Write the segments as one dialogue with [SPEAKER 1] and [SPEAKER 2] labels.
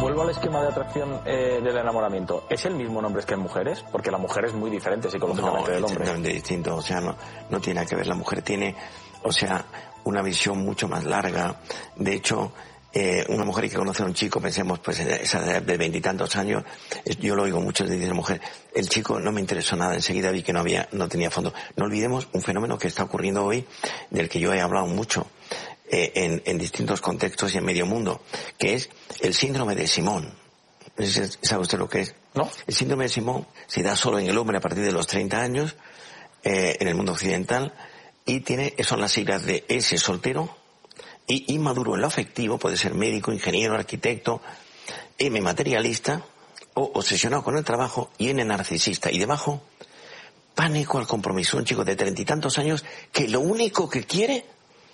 [SPEAKER 1] Vuelvo al esquema de atracción del enamoramiento. ¿Es el mismo en hombres que en mujeres? Porque la mujer es muy diferente psicológicamente del hombre.
[SPEAKER 2] No, es distinto. O sea, no tiene nada que ver. La mujer tiene, o sea, una visión mucho más larga. De hecho, una mujer que conoce a un chico, pensemos, pues, esa edad de 20 y tantos años, yo lo oigo mucho decir a la mujer, el chico no me interesó nada, enseguida vi que no tenía fondo. No olvidemos un fenómeno que está ocurriendo hoy, del que yo he hablado mucho, en distintos contextos y en medio mundo, que es el síndrome de Simón. ¿Sabe usted lo que es?
[SPEAKER 1] ¿No?
[SPEAKER 2] El síndrome de Simón se da solo en el hombre a partir de los 30 años, en el mundo occidental, y son las siglas de S, soltero, y inmaduro en lo afectivo, puede ser médico, ingeniero, arquitecto, M, materialista, O, obsesionado con el trabajo, y N, narcisista. Y debajo, pánico al compromiso. Un chico de 30 y tantos años que lo único que quiere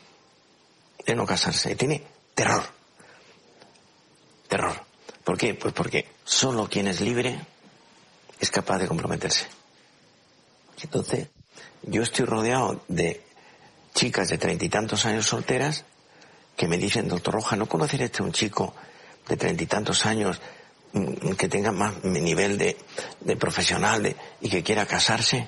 [SPEAKER 2] es no casarse. Tiene terror. Terror. ¿Por qué? Pues porque solo quien es libre es capaz de comprometerse. Entonces, yo estoy rodeado de chicas de 30 y tantos años solteras que me dicen, doctor Roja, ¿no conoceré un chico de 30 y tantos años que tenga más nivel de profesional y que quiera casarse?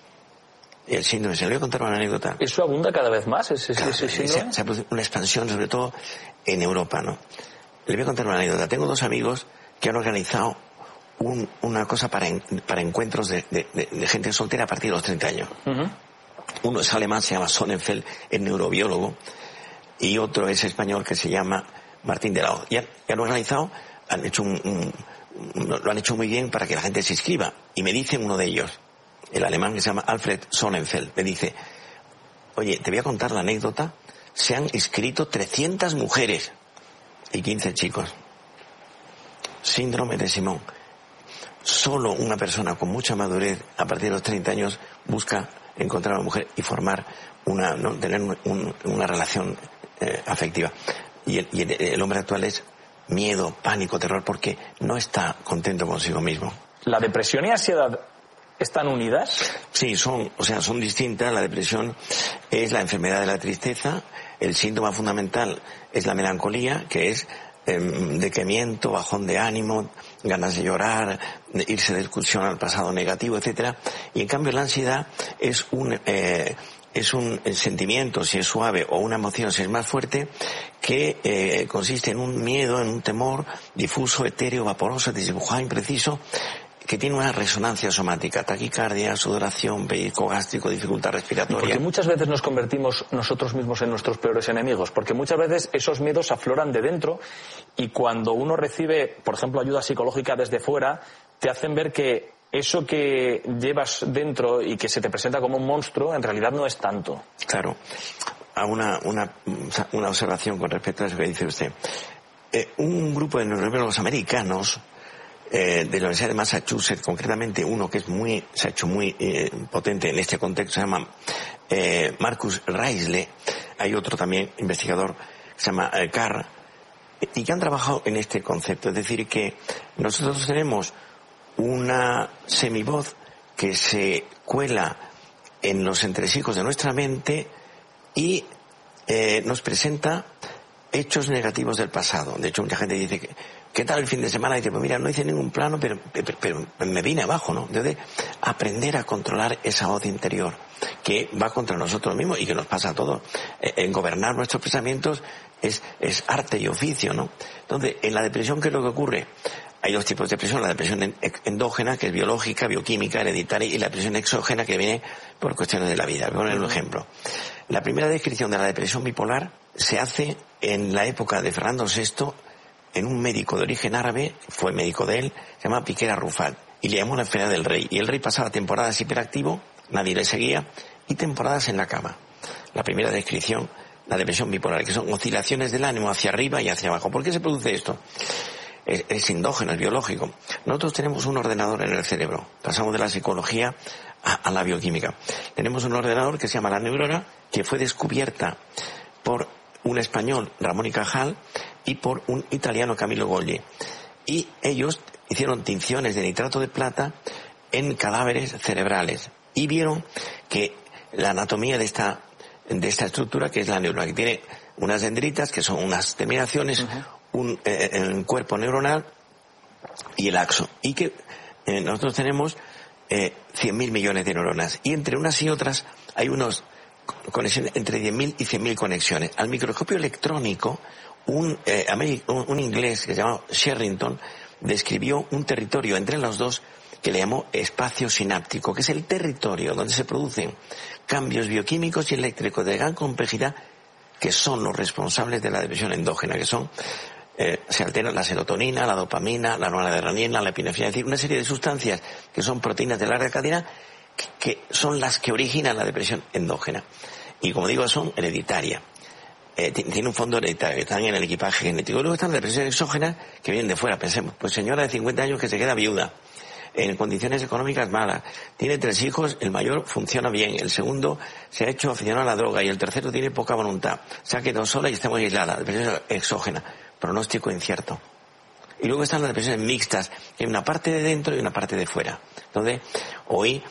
[SPEAKER 2] El síndrome, se le voy a contar una anécdota.
[SPEAKER 1] ¿Eso abunda cada vez más, ese síndrome?
[SPEAKER 2] Se ha producido una expansión, sobre todo en Europa, ¿no? Le voy a contar una anécdota. Tengo dos amigos que han organizado una cosa para encuentros de gente soltera a partir de los 30 años.
[SPEAKER 1] Uh-huh.
[SPEAKER 2] Uno es alemán, se llama Sonnenfeld, es neurobiólogo, y otro es español, que se llama Martín de la Hoz. Y han organizado, lo han hecho muy bien para que la gente se inscriba. Y me dice uno de ellos, el alemán, que se llama Alfred Sonnenfeld, me dice, oye, te voy a contar la anécdota, se han inscrito 300 mujeres y 15 chicos. Síndrome de Simón. Solo una persona con mucha madurez a partir de los 30 años busca encontrar a una mujer y formar tener una relación afectiva. Y el hombre actual es miedo, pánico, terror, porque no está contento consigo mismo.
[SPEAKER 1] ¿La depresión y ansiedad están unidas?
[SPEAKER 2] Sí, son distintas. La depresión es la enfermedad de la tristeza. El síntoma fundamental es la melancolía, que es decaimiento, bajón de ánimo, ganas de llorar, irse de excursión al pasado negativo, etcétera. Y en cambio la ansiedad es un sentimiento, si es suave, o una emoción, si es más fuerte, que consiste en un miedo, en un temor difuso, etéreo, vaporoso, desdibujado, impreciso, que tiene una resonancia somática, taquicardia, sudoración, pellizco gástrico, dificultad respiratoria.
[SPEAKER 1] Porque muchas veces nos convertimos nosotros mismos en nuestros peores enemigos, porque muchas veces esos miedos afloran de dentro y cuando uno recibe, por ejemplo, ayuda psicológica desde fuera, te hacen ver que eso que llevas dentro y que se te presenta como un monstruo, en realidad no es tanto.
[SPEAKER 2] Claro. A una observación con respecto a eso que dice usted. Un grupo de neurobiólogos americanos de la Universidad de Massachusetts, concretamente uno que se ha hecho muy potente en este contexto, se llama Marcus Reisle. Hay otro también investigador que se llama Carr, y que han trabajado en este concepto. Es decir, que nosotros tenemos una semivoz que se cuela en los entresijos de nuestra mente y nos presenta hechos negativos del pasado. De hecho, mucha gente dice que ¿qué tal el fin de semana? Y dice, pues mira, no hice ningún plano, pero me vine abajo, ¿no? Entonces, aprender a controlar esa voz interior que va contra nosotros mismos y que nos pasa a todos. En gobernar nuestros pensamientos es arte y oficio, ¿no? Entonces, en la depresión, ¿qué es lo que ocurre? Hay dos tipos de depresión, la depresión endógena, que es biológica, bioquímica, hereditaria, y la depresión exógena, que viene por cuestiones de la vida. Voy a poner un ejemplo. La primera descripción de la depresión bipolar se hace en la época de Fernando VI, en un médico de origen árabe, fue médico de él, se llama Piquer Arrufat, y le llamó la enfermedad del rey. Y el rey pasaba temporadas hiperactivo, nadie le seguía, y temporadas en la cama. La primera descripción, la depresión bipolar, que son oscilaciones del ánimo hacia arriba y hacia abajo. ¿Por qué se produce esto? Es endógeno, es biológico. Nosotros tenemos un ordenador en el cerebro. Pasamos de la psicología a la bioquímica. Tenemos un ordenador que se llama la neurona, que fue descubierta por un español, Ramón y Cajal, y por un italiano, Camillo Golgi. Y ellos hicieron tinciones de nitrato de plata en cadáveres cerebrales y vieron que la anatomía de esta estructura, que es la neurona, que tiene unas dendritas, que son unas terminaciones, un cuerpo neuronal y el axo. Y que nosotros tenemos 100.000 millones de neuronas. Y entre unas y otras hay unos conexiones, entre 10.000 y 100.000 conexiones. Al microscopio electrónico, un inglés que se llama Sherrington describió un territorio entre los dos que le llamó espacio sináptico, que es el territorio donde se producen cambios bioquímicos y eléctricos de gran complejidad que son los responsables de la depresión endógena, que son se altera la serotonina, la dopamina, la noradrenalina, la epinefrina, es decir, una serie de sustancias que son proteínas de larga cadena que son las que originan la depresión endógena. Y como digo, son hereditarias. Tiene un fondo hereditario, están en el equipaje genético. Luego están las depresiones exógenas que vienen de fuera. Pensemos, pues señora de 50 años que se queda viuda, en condiciones económicas malas, tiene 3 hijos, el mayor funciona bien, el segundo se ha hecho aficionado a la droga y el tercero tiene poca voluntad, se ha quedado sola y está muy aislada. Depresión exógena, pronóstico incierto. Y luego están las depresiones mixtas, que hay una parte de dentro y una parte de fuera. Entonces, hoy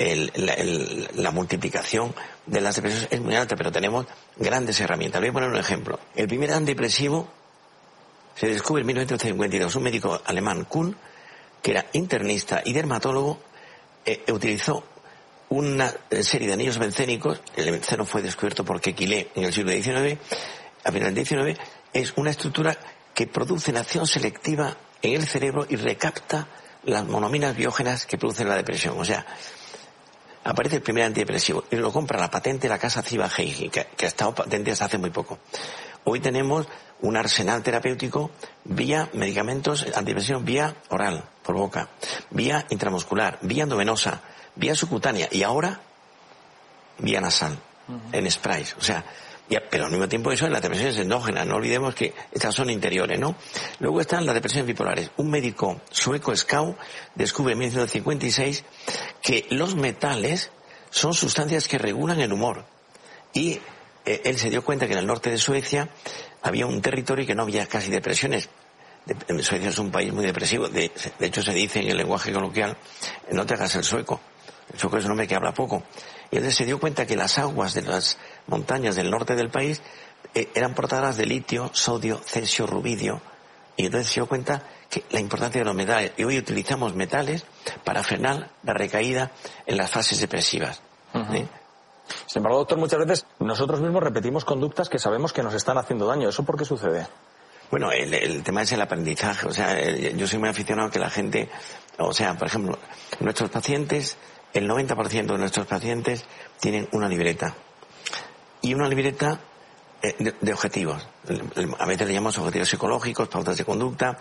[SPEAKER 2] la multiplicación de las depresiones es muy alta, pero tenemos grandes herramientas. Voy a poner un ejemplo. El primer antidepresivo se descubre en 1952. Un médico alemán, Kuhn, que era internista y dermatólogo, utilizó una serie de anillos bencénicos. El benceno fue descubierto por Kekulé en el siglo XIX. A finales del XIX es una estructura que produce una acción selectiva en el cerebro y recapta las monominas biógenas que producen la depresión. O sea, aparece el primer antidepresivo y lo compra la patente de la casa Ciba-Geigy, que ha estado patente hasta hace muy poco. Hoy tenemos un arsenal terapéutico vía medicamentos antidepresivos, vía oral, por boca, vía intramuscular, vía endovenosa, vía subcutánea y ahora vía nasal, en sprays. O sea, pero al mismo tiempo eso en las depresiones endógenas, no olvidemos que estas son interiores, ¿no? Luego están las depresiones bipolares. Un médico sueco, Skau, descubre en 1956 que los metales son sustancias que regulan el humor. Y él se dio cuenta que en el norte de Suecia había un territorio y que no había casi depresiones. Suecia es un país muy depresivo. De hecho se dice en el lenguaje coloquial, no te hagas el sueco. El sueco es un hombre que habla poco. Y entonces se dio cuenta que las aguas de las montañas del norte del país eran portadas de litio, sodio, cesio, rubidio. Y entonces se dio cuenta que la importancia de los metales. Y hoy utilizamos metales para frenar la recaída en las fases depresivas.
[SPEAKER 1] Sin embargo, doctor, muchas veces nosotros mismos repetimos conductas que sabemos que nos están haciendo daño. ¿Eso por qué sucede?
[SPEAKER 2] Bueno, el tema es el aprendizaje. O sea, yo soy muy aficionado a que la gente... O sea, por ejemplo, nuestros pacientes... El 90% de nuestros pacientes tienen una libreta. Y una libreta de objetivos. A veces le llamamos objetivos psicológicos, pautas de conducta,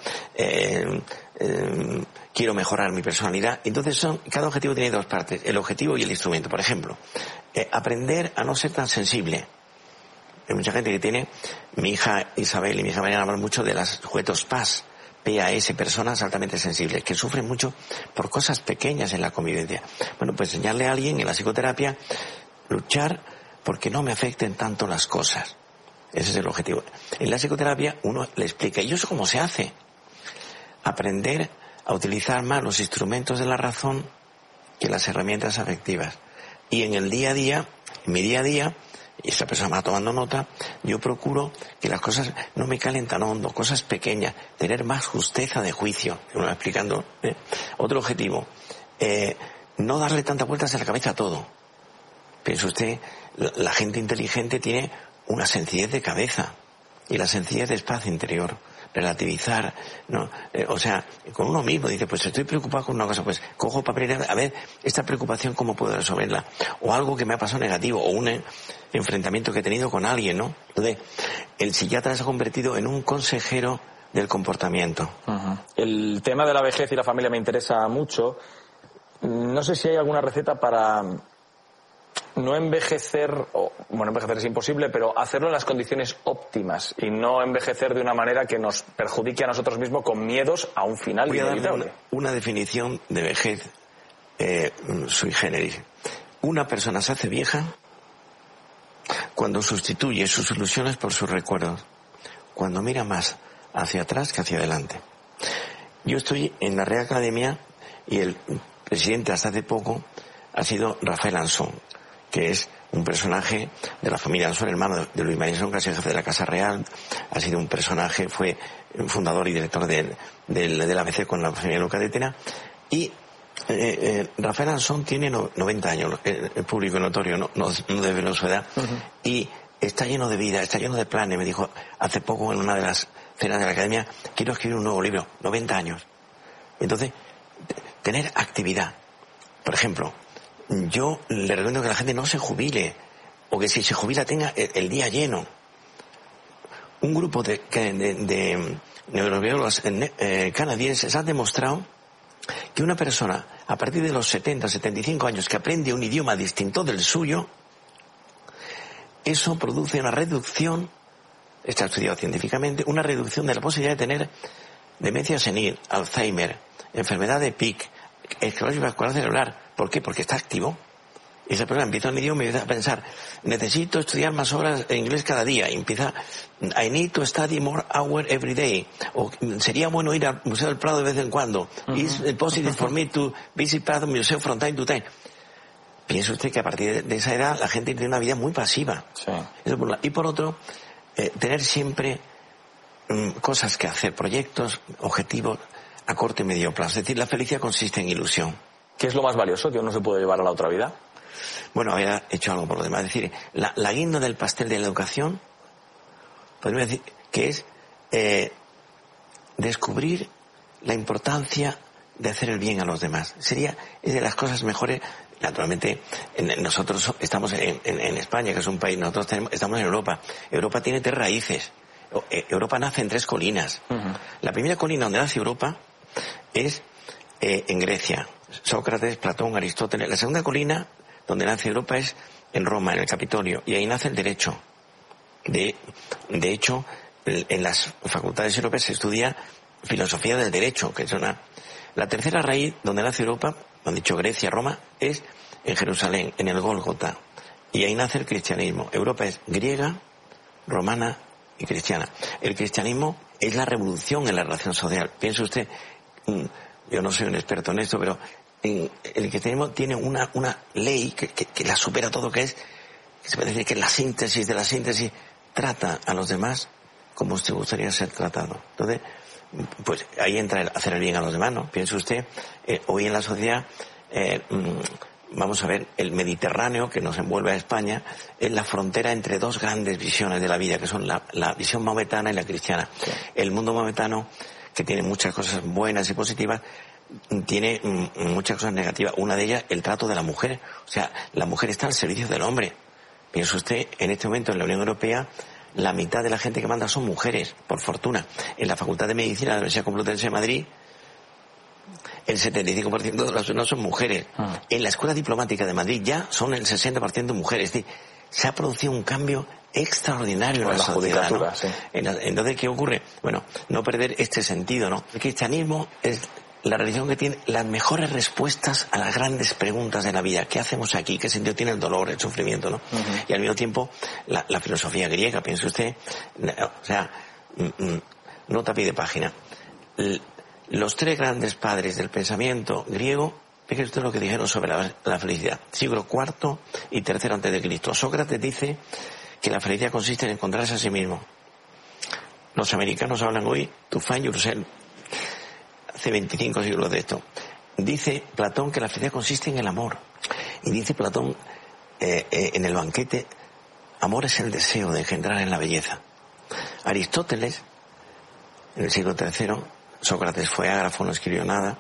[SPEAKER 2] quiero mejorar mi personalidad. Entonces cada objetivo tiene 2 partes, el objetivo y el instrumento. Por ejemplo, aprender a no ser tan sensible. Hay mucha gente que tiene, mi hija Isabel y mi hija Mariana hablan mucho de las juguetos PAS, PAS, personas altamente sensibles, que sufren mucho por cosas pequeñas en la convivencia. Bueno, pues enseñarle a alguien en la psicoterapia, luchar porque no me afecten tanto las cosas. Ese es el objetivo. En la psicoterapia uno le explica, ¿y eso cómo se hace? Aprender a utilizar más los instrumentos de la razón que las herramientas afectivas. Y en el día a día, en mi día a día, y esta persona me va tomando nota, yo procuro que las cosas no me calen tan hondo, cosas pequeñas, tener más justeza de juicio, me va explicando. Otro objetivo, no darle tantas vueltas a la cabeza a todo. Piensa usted, la gente inteligente tiene una sencillez de cabeza y la sencillez de espacio interior. Relativizar, ¿no? O sea, con uno mismo dice, pues estoy preocupado con una cosa, pues cojo papel y a ver, esta preocupación cómo puedo resolverla, o algo que me ha pasado negativo, o un enfrentamiento que he tenido con alguien, ¿no? Entonces, el psiquiatra se ha convertido en un consejero del comportamiento.
[SPEAKER 1] El tema de la vejez y la familia me interesa mucho. No sé si hay alguna receta para no envejecer, bueno, envejecer es imposible, pero hacerlo en las condiciones óptimas y no envejecer de una manera que nos perjudique a nosotros mismos con miedos a un final inevitable.
[SPEAKER 2] Voy a dar una definición de vejez sui generis. Una persona se hace vieja cuando sustituye sus ilusiones por sus recuerdos, cuando mira más hacia atrás que hacia adelante. Yo estoy en la Real Academia y el presidente hasta hace poco ha sido Rafael Ansón, que es un personaje de la familia Anson, hermano de Luis María Anson, que ha sido jefe de la Casa Real, ha sido un personaje, fue fundador y director del ABC con la familia Luca de Tena, y Rafael Anson tiene 90 años, el público notorio no debe su edad, y está lleno de vida, está lleno de planes. Me dijo hace poco en una de las cenas de la Academia, quiero escribir un nuevo libro, 90 años. Entonces, tener actividad. Por ejemplo, yo le recomiendo que la gente no se jubile, o que si se jubila tenga el día lleno. Un grupo de neurobiólogos canadienses ha demostrado que una persona a partir de los 70, 75 años que aprende un idioma distinto del suyo, eso produce una reducción, está estudiado científicamente, una reducción de la posibilidad de tener demencia senil, Alzheimer, enfermedad de Pick, esclerosis vascular cerebral. ¿Por qué? Porque está activo. Y esa persona empieza un idioma y empieza a pensar, necesito estudiar más horas en inglés cada día. Y empieza, I need to study more hours every day. O sería bueno ir al Museo del Prado de vez en cuando. Is it possible for me to visit Prado Museum from time to time? Piensa usted que a partir de esa edad la gente tiene una vida muy pasiva.
[SPEAKER 1] Sí.
[SPEAKER 2] Eso por un lado. Y por otro, tener siempre cosas que hacer, proyectos, objetivos a corto y medio plazo. Es decir, la felicidad consiste en ilusión.
[SPEAKER 1] ¿Qué es lo más valioso que uno se puede llevar a la otra vida?
[SPEAKER 2] Bueno, había hecho algo por lo demás. Es decir, la guinda del pastel de la educación, podríamos decir que es descubrir la importancia de hacer el bien a los demás. Es de las cosas mejores. Naturalmente, nosotros estamos en España, que es un país, estamos en Europa. Europa tiene 3 raíces. Europa nace en 3 colinas. La primera colina donde nace Europa es en Grecia. Sócrates, Platón, Aristóteles. La segunda colina donde nace Europa es en Roma, en el Capitolio, y ahí nace el derecho. De hecho, en las facultades europeas se estudia filosofía del derecho, que es La tercera raíz donde nace Europa, han dicho Grecia, Roma, es en Jerusalén, en el Gólgota, y ahí nace el cristianismo. Europa es griega, romana y cristiana. El cristianismo es la revolución en la relación social. Piense usted, yo no soy un experto en esto, pero el cristianismo tiene una ley que la supera todo, que se puede decir que es la síntesis de la síntesis. Trata a los demás como usted gustaría ser tratado. Entonces, pues ahí entra el hacer el bien a los demás, ¿no? Piense usted, hoy en la sociedad, vamos a ver, el Mediterráneo que nos envuelve a España es la frontera entre 2 grandes visiones de la vida, que son la visión maometana y la cristiana. Sí. El mundo maometano, que tiene muchas cosas buenas y positivas, tiene muchas cosas negativas. Una de ellas, el trato de la mujer. O sea, la mujer está al servicio del hombre. Piense usted, en este momento en la Unión Europea, la mitad de la gente que manda son mujeres, por fortuna. En la Facultad de Medicina de la Universidad Complutense de Madrid, el 75% de los alumnos son mujeres. En la Escuela Diplomática de Madrid ya son el 60% mujeres. Es decir, se ha producido un cambio extraordinario en la sociedad, ¿no? Sí. Entonces, ¿qué ocurre? Bueno, no perder este sentido, ¿no? El cristianismo es la religión que tiene las mejores respuestas a las grandes preguntas de la vida. ¿Qué hacemos aquí? ¿Qué sentido tiene el dolor, el sufrimiento, no? Y al mismo tiempo, la filosofía griega, piense usted, o sea, nota a pie de página. Los 3 grandes padres del pensamiento griego, fíjese usted lo que dijeron sobre la felicidad. Siglo IV y III antes de Cristo. Sócrates dice que la felicidad consiste en encontrarse a sí mismo. Los americanos hablan hoy, to find yourself. Hace 25 siglos de esto. Dice Platón que la felicidad consiste en el amor. Y dice Platón en el banquete, amor es el deseo de engendrar en la belleza. Aristóteles, en el siglo III, Sócrates fue ágrafo, no escribió nada.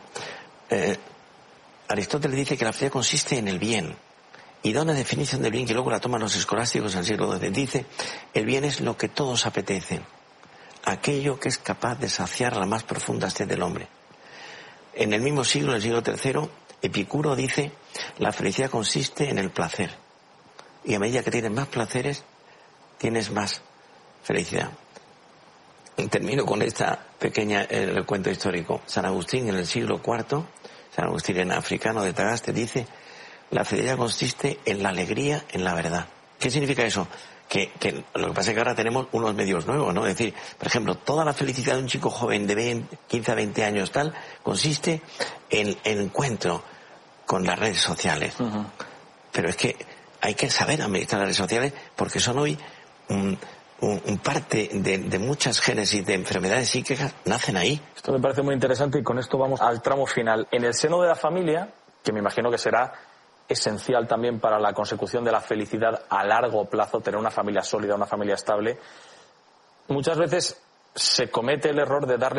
[SPEAKER 2] Aristóteles dice que la felicidad consiste en el bien. Y da una definición del bien que luego la toman los escolásticos en el siglo XII. Dice, el bien es lo que todos apetecen. Aquello que es capaz de saciar la más profunda sed del hombre. En el mismo siglo, en el siglo III, Epicuro dice, la felicidad consiste en el placer. Y a medida que tienes más placeres, tienes más felicidad. Y termino con esta pequeña el cuento histórico. San Agustín, en el siglo IV, San Agustín en africano de Tagaste, dice, la felicidad consiste en la alegría, en la verdad. ¿Qué significa eso? Que lo que pasa es que ahora tenemos unos medios nuevos, ¿no? Es decir, por ejemplo, toda la felicidad de un chico joven de 15 a 20 años tal, consiste en el encuentro con las redes sociales. Pero es que hay que saber administrar las redes sociales porque son hoy un parte de muchas génesis de enfermedades psíquicas nacen ahí.
[SPEAKER 1] Esto me parece muy interesante y con esto vamos al tramo final. En el seno de la familia, que me imagino que será esencial también para la consecución de la felicidad a largo plazo, tener una familia sólida, una familia estable, muchas veces se comete el error de darle